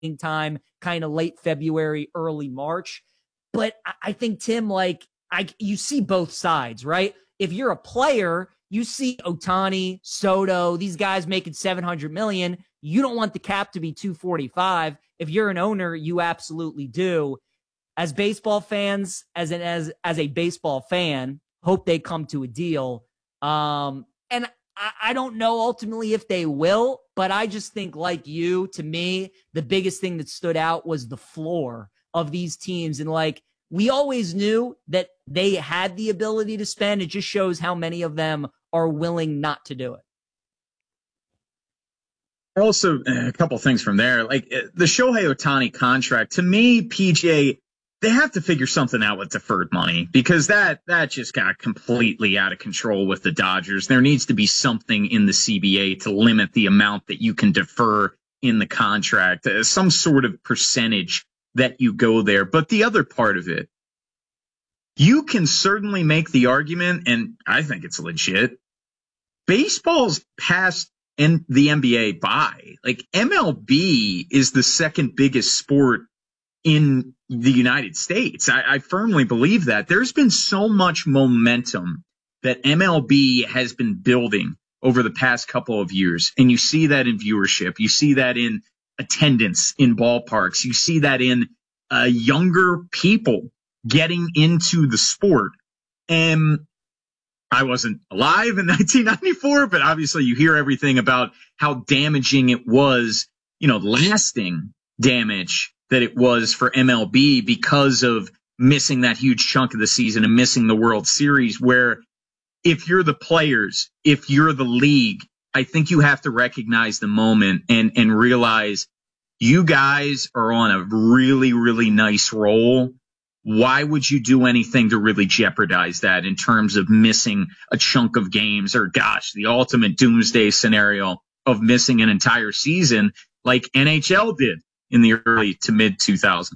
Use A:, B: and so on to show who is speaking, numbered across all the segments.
A: time, kind of late February, early March. But I think, Tim, like, you see both sides, right? If you're a player, you see Ohtani, Soto, these guys making $700 million. You don't want the cap to be 245. If you're an owner, you absolutely do. As baseball fans, as a baseball fan, hope they come to a deal. And I don't know ultimately if they will, but I just think, like you, to me, the biggest thing that stood out was the floor of these teams. And like, we always knew that they had the ability to spend. It just shows how many of them are willing not to do it.
B: Also, a couple things from there, like the Shohei Ohtani contract, to me, PJ, they have to figure something out with deferred money, because that just got completely out of control with the Dodgers. There needs to be something in the CBA to limit the amount that you can defer in the contract, some sort of percentage that you go there. But the other part of it, you can certainly make the argument, and I think it's legit, baseball's passed and the NBA by. Like, MLB is the second biggest sport in the United States. I firmly believe that. There's been so much momentum that MLB has been building over the past couple of years. And you see that in viewership. You see that in attendance in ballparks. You see that in younger people getting into the sport. And I wasn't alive in 1994, but obviously you hear everything about how damaging it was, lasting damage that it was for MLB because of missing that huge chunk of the season and missing the World Series, where if you're the players, if you're the league, I think you have to recognize the moment and realize you guys are on a really, really nice roll. Why would you do anything to really jeopardize that in terms of missing a chunk of games, or the ultimate doomsday scenario of missing an entire season like NHL did in the early to mid 2000s?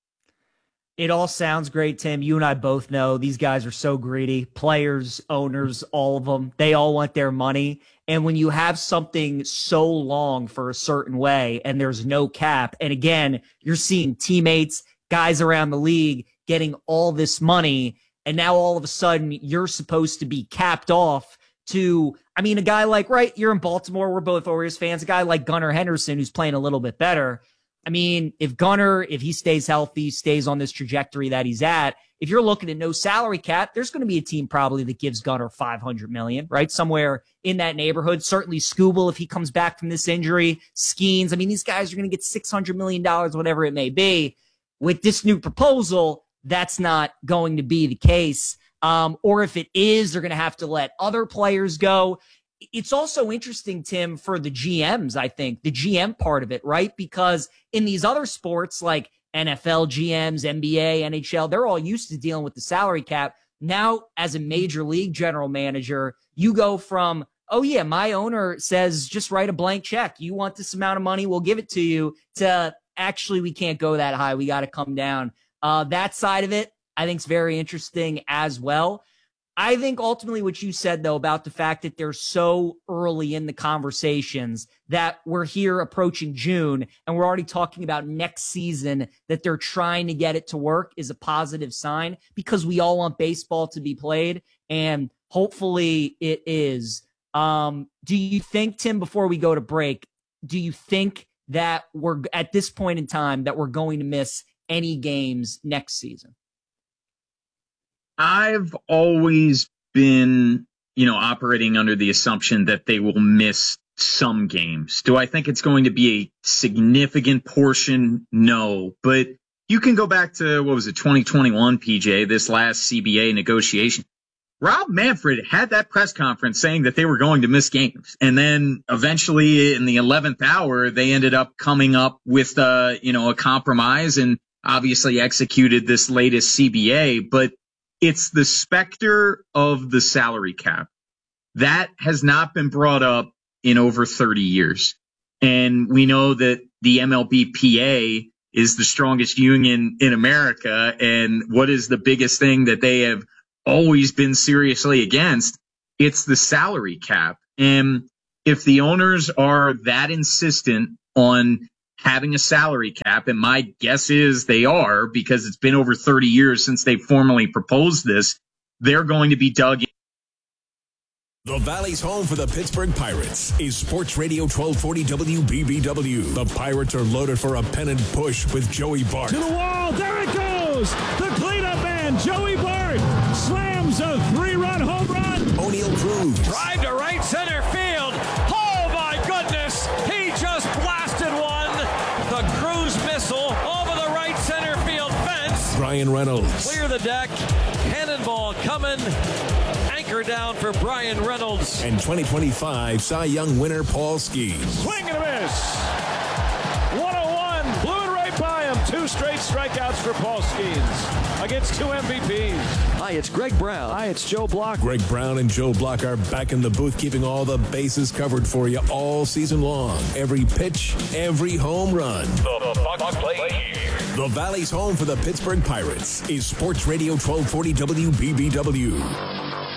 A: It all sounds great, Tim. You and I both know these guys are so greedy. Players, owners, all of them, they all want their money. And when you have something so long for a certain way and there's no cap, and again, you're seeing teammates, guys around the league getting all this money, and now all of a sudden you're supposed to be capped off to, a guy like, right, you're in Baltimore, we're both Orioles fans, a guy like Gunnar Henderson who's playing a little bit better. If Gunnar, if he stays healthy, stays on this trajectory that he's at, if you're looking at no salary cap, there's going to be a team probably that gives Gunnar $500 million, right? Somewhere in that neighborhood. Certainly Skubal, if he comes back from this injury, Skeens. These guys are going to get $600 million, whatever it may be. With this new proposal, that's not going to be the case. Or if it is, they're going to have to let other players go. It's also interesting, Tim, for the GMs, I think, the GM part of it, right? Because in these other sports like NFL GMs, NBA, NHL, they're all used to dealing with the salary cap. Now, as a major league general manager, you go from, oh yeah, my owner says just write a blank check. You want this amount of money, we'll give it to you, to actually we can't go that high. We got to come down. That side of it, I think, is very interesting as well. I think ultimately what you said, though, about the fact that they're so early in the conversations, that we're here approaching June and we're already talking about next season, that they're trying to get it to work, is a positive sign, because we all want baseball to be played, and hopefully it is. Do you think, Tim, before we go to break, do you think that we're at this point in time that we're going to miss any games next season?
B: I've always been, operating under the assumption that they will miss some games. Do I think it's going to be a significant portion? No, but you can go back to, 2021, PJ, this last CBA negotiation. Rob Manfred had that press conference saying that they were going to miss games. And then eventually in the 11th hour, they ended up coming up with, a compromise and obviously executed this latest CBA. But it's the specter of the salary cap. That has not been brought up in over 30 years. And we know that the MLBPA is the strongest union in America. And what is the biggest thing that they have always been seriously against? It's the salary cap. And if the owners are that insistent on having a salary cap, and my guess is they are, because it's been over 30 years since they formally proposed this, they're going to be dug in.
C: The Valley's home for the Pittsburgh Pirates is Sports Radio 1240 WBBW. The Pirates are loaded for a pennant push with Joey Bart.
D: To the wall, there it goes! The cleanup man, Joey Bart, slams a 3-run home run.
C: O'Neill Cruz.
E: Drive to right center field. Oh my goodness! He just blasted one. The Cruz missile over the right center field fence.
C: Brian Reynolds.
E: Clear the deck. Cannonball coming. Anchor down for Brian Reynolds.
C: And 2025 Cy Young winner Paul Skeens.
D: Swing and a miss. 101. Blew it right by him. 2 straight strikeouts for Paul Skeens against 2 MVPs.
E: Hi, it's Greg Brown.
D: Hi, it's Joe Block.
C: Greg Brown and Joe Block are back in the booth, keeping all the bases covered for you all season long. Every pitch, every home run.
E: The Buck play here.
C: The Valley's home for the Pittsburgh Pirates is Sports Radio 1240 WBBW.